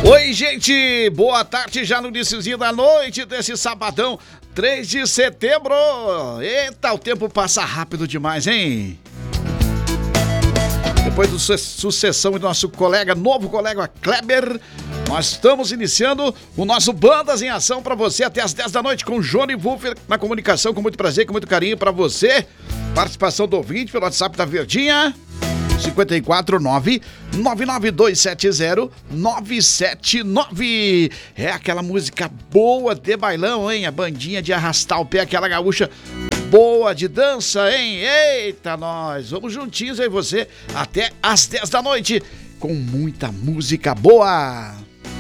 Oi, gente! Boa tarde, já no iniciozinho da noite desse sabadão, 3 de setembro. Eita, o tempo passa rápido demais, hein? Depois do sucessão do nosso novo colega Kleber, nós estamos iniciando o nosso Bandas em Ação para você até as 10 da noite com Johnny Wulfer na comunicação, com muito prazer, com muito carinho para você. Participação do ouvinte pelo WhatsApp da Verdinha. 549-99270-979. É aquela música boa de bailão, hein? A bandinha de arrastar o pé, aquela gaúcha boa de dança, hein? Eita, nós vamos juntinhos aí você até às 10 da noite com muita música boa.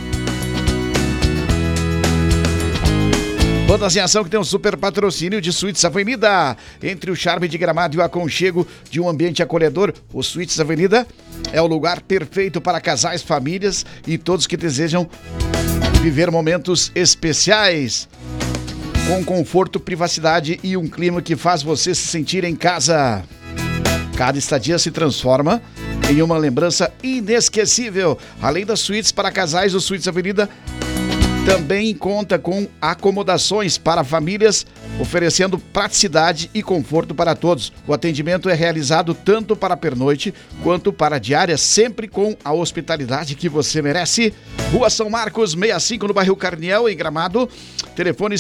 Bandas em Ação que tem um super patrocínio de Suítes Avenida. Entre o charme de Gramado e o aconchego de um ambiente acolhedor, o Suítes Avenida é o lugar perfeito para casais, famílias e todos que desejam viver momentos especiais. Com conforto, privacidade e um clima que faz você se sentir em casa. Cada estadia se transforma em uma lembrança inesquecível. Além das suítes para casais, o Suítes Avenida também conta com acomodações para famílias, oferecendo praticidade e conforto para todos. O atendimento é realizado tanto para pernoite quanto para diária, sempre com a hospitalidade que você merece. Rua São Marcos, 65, no bairro Carniel, em Gramado. Telefone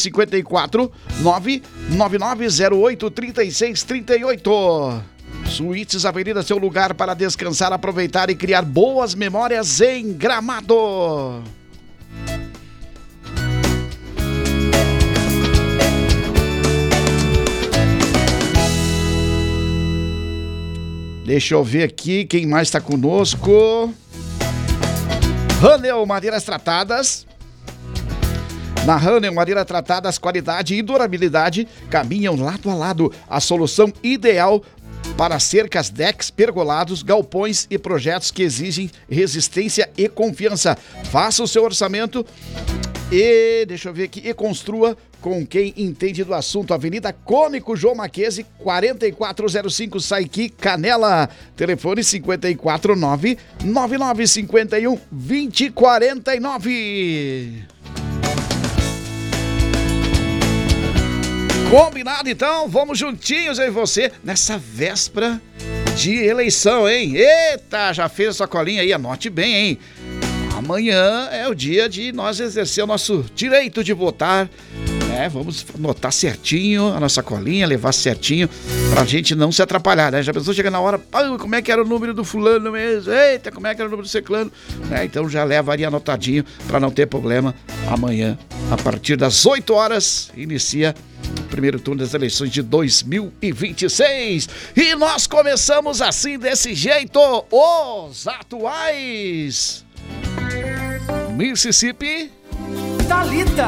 54-99908-3638. Suítes Avenida, seu lugar para descansar, aproveitar e criar boas memórias em Gramado. Deixa eu ver aqui quem mais está conosco. Hanel Madeiras Tratadas. Na Hanel Madeira Tratadas, qualidade e durabilidade caminham lado a lado. A solução ideal para cercas, decks, pergolados, galpões e projetos que exigem resistência e confiança. Faça o seu orçamento e, deixa eu ver aqui, e construa com quem entende do assunto. Avenida Cônico João Mackenzie, 4405 Saiqui, Canela. Telefone 549-9951-2049. Combinado, então? Vamos juntinhos aí você nessa véspera de eleição, hein? Eita, já fez a sua colinha aí? Anote bem, hein? Amanhã é o dia de nós exercer o nosso direito de votar. Vamos anotar certinho a nossa colinha, levar certinho pra gente não se atrapalhar, né? Já pensou, chega na hora, como é que era o número do fulano mesmo? Eita, como é que era o número do ciclano? Então já levaria anotadinho pra não ter problema. Amanhã, a partir das 8 horas, inicia o primeiro turno das eleições de 2026. E nós começamos assim, desse jeito, os atuais. Mississippi. Thalita.